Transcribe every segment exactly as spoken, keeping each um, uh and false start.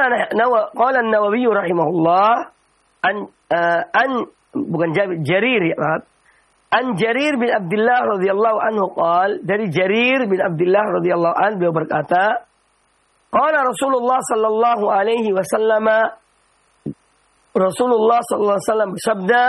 Qala Nawawi qala An-Nawawi rahimahullah an uh, an bukan Jarir ya, an Jarir bin Abdullah radhiyallahu anhu qala, dari Jarir bin Abdullah radhiyallahu anhu beliau berkata, qala Rasulullah sallallahu alaihi wasallam, Rasulullah sallallahu alaihi wasallam bersabda,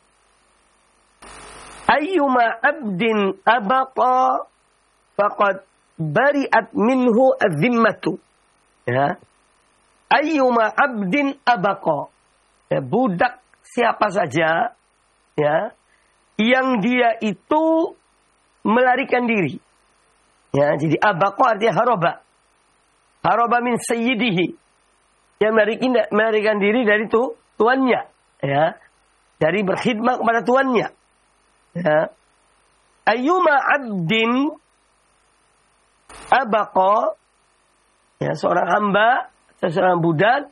ayyuma abdin abaqa faqad bari'at minhu adh-dhimmatu. Ya. Ayyuma abdin abaqa. Ya, budak siapa saja ya yang dia itu melarikan diri. Ya, jadi abaqa artinya haraba. Haraba min sayyidihi. Yang melarikan, melarikan diri dari tu, tuannya, ya. Dari berkhidmat kepada tuannya. Ya. Ayyuma abdin abaqa, ya, seorang hamba, seorang budak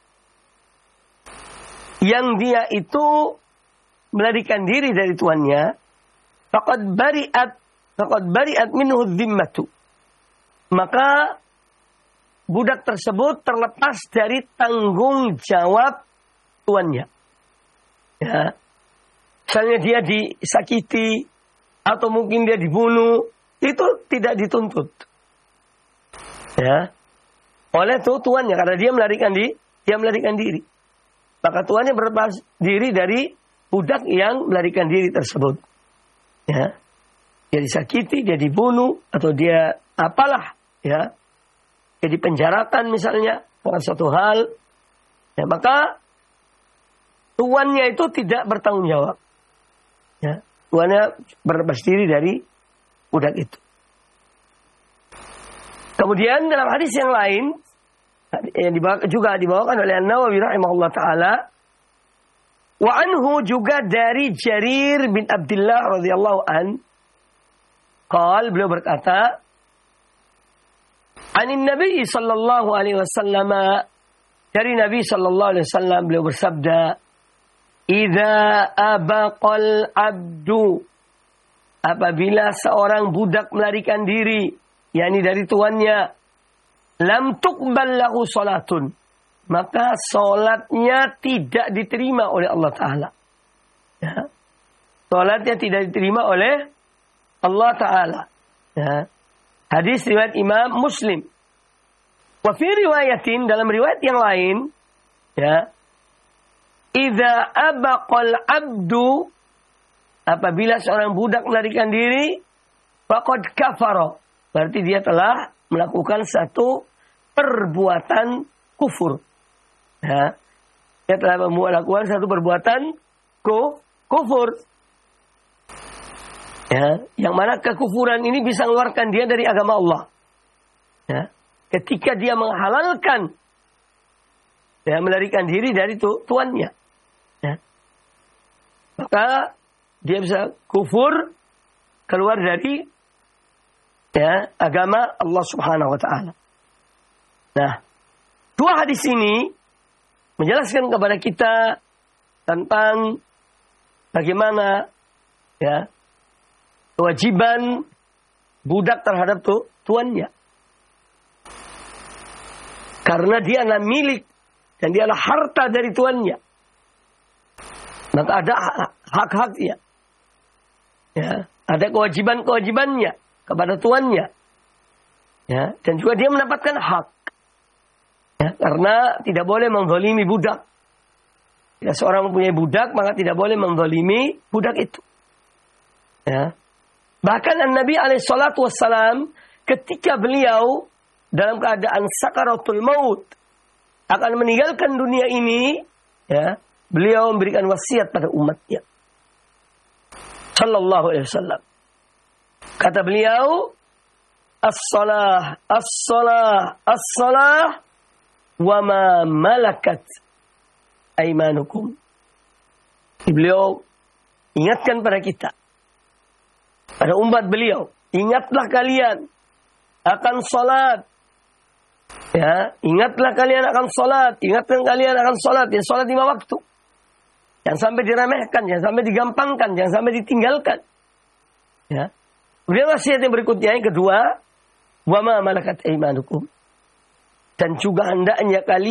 yang dia itu melarikan diri dari tuannya, faqad bari'at faqad bari'at minhu dhimmatu. Maka budak tersebut terlepas dari tanggung jawab tuannya. Ya. Misalnya dia disakiti atau mungkin dia dibunuh, itu tidak dituntut. Ya. Oleh tuh tuannya, karena dia melarikan diri, dia melarikan diri. Maka tuannya berlepas diri dari budak yang melarikan diri tersebut. Ya. Dia disakiti, dia dibunuh, atau dia apalah, ya. Dia dipenjarakan misalnya, karena suatu hal. Ya, maka tuannya itu tidak bertanggung jawab. Ya. Tuannya berlepas diri dari budak itu. Kemudian dalam hadis yang lain, yang dibawa, juga dibawakan oleh An-Nawawi rahimahullah ta'ala, wa anhu juga dari Jarir bin Abdullah radhiyallahu an, qal, beliau berkata, anin Nabi sallallahu alaihi wasallam, dari Nabi sallallahu alaihi wasallam beliau bersabda, idza abaqal abdu, apabila seorang budak melarikan diri, yakni dari tuannya, lam tuqbal lahu salatun, maka salatnya tidak diterima oleh Allah Ta'ala. Ya. Salatnya tidak diterima oleh Allah Ta'ala. Ya. Hadis riwayat Imam Muslim. Wa fi riwayatin, dalam riwayat yang lain, ya, idza abaqal abdu, apabila seorang budak melarikan diri, faqad kafara, berarti dia telah melakukan satu perbuatan kufur. Ya. Dia telah melakukan satu perbuatan ku, kufur. Ya. Yang mana kekufuran ini bisa mengeluarkan dia dari agama Allah. Ya. Ketika dia menghalalkan, ya, melarikan diri dari tu, tuannya. Ya. Maka dia bisa kufur, keluar dari, ya, agama Allah Subhanahu wa ta'ala. Nah, dua hadis ini menjelaskan kepada kita tentang bagaimana, ya, kewajiban budak terhadap tu, tuannya. Karena dia adalah milik dan dia adalah harta dari tuannya. Maka ada hak-haknya. Ya, ada kewajiban-kewajibannya kepada tuannya. Ya, dan juga dia mendapatkan hak. Ya, karena tidak boleh menzalimi budak. Jika seorang mempunyai budak, maka tidak boleh menzalimi budak itu. Ya. Bahkan Nabi alaihi salatu wassalam, ketika beliau dalam keadaan sakaratul maut, akan meninggalkan dunia ini, ya, beliau memberikan wasiat pada umatnya. Sallallahu alaihi wasallam. Kata beliau, as-salah, as-salah, as-salah, wa ma malakat aimanukum. Beliau ingatkan pada kita, pada umat beliau, ingatlah kalian akan salat. Ya, ingatlah kalian akan salat, ingatkan kalian akan salat, ya, salat lima waktu. Jangan sampai diremehkan, jangan sampai digampangkan, jangan sampai ditinggalkan. Ya. Kemudian wasiat yang berikutnya, yang kedua, wa ma malakat aimanukum. Dan juga hendaknya kalian